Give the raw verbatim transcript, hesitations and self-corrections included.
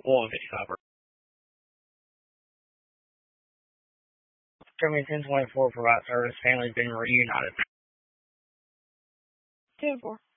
one fifty-five. Germany ten twenty-four provide service. Families being reunited. ten four.